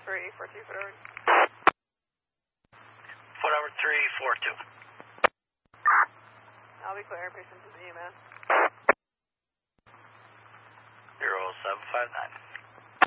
342 forward. Foot over 342. I'll be clear, patient to the UMass. 0759.